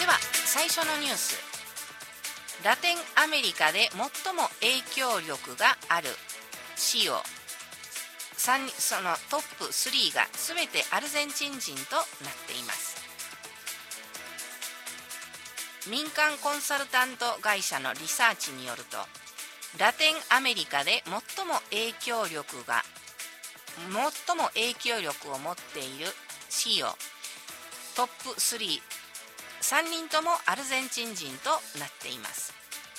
では最初のニュース。ラテンアメリカで最も影響力があるCEO、そのトップ3がすべてアルゼンチン人となっています。民間コンサルタント会社のリサーチによると、ラテンアメリカで最も影響力を持っている CEO トップ3人ともアルゼンチン人となっています。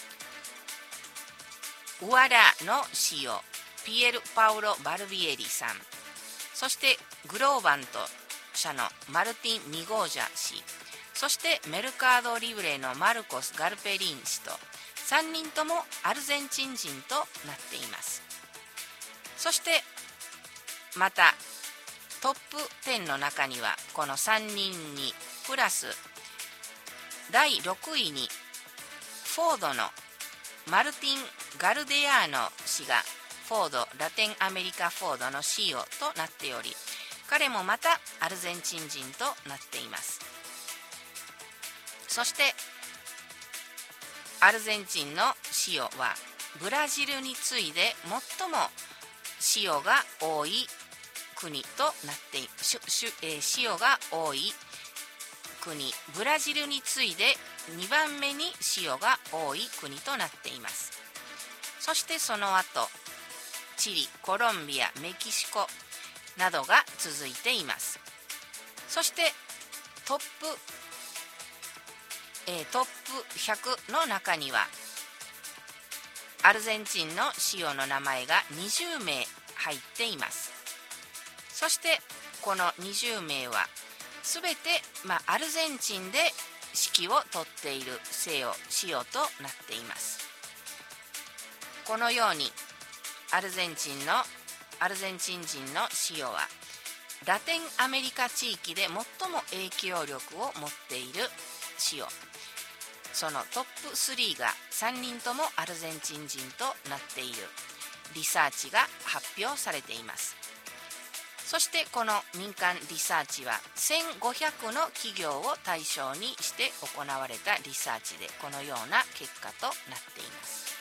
ウアラの CEO ピエル・パウロ・バルビエリさん、そしてグローバント社のマルティン・ミゴージャ氏、そしてメルカード・リブレのマルコス・ガルペリン氏と3人ともアルゼンチン人となっています。そしてまたトップ10の中にはこの3人にプラス第6位にフォードのマルティン・ガルデアーノ氏がラテンアメリカフォードの CEO となっており、彼もまたアルゼンチン人となっています。そしてアルゼンチンの CEO はブラジルに次いで最も CEO が多い国となってCEO が多い国、ブラジルに次いで2番目にCEOが多い国となっています。そしてその後チリ、コロンビア、メキシコなどが続いています。そしてトップ100の中にはアルゼンチンのCEOの名前が20名入っています。そしてこの20名はすべて、アルゼンチンで指揮を執っているCEOとなっています。このようにアルゼンチン人のCEOはラテンアメリカ地域で最も影響力を持っているCEO、そのトップ3が3人ともアルゼンチン人となっているリサーチが発表されています。そしてこの民間リサーチは1500の企業を対象にして行われたリサーチで、このような結果となっています。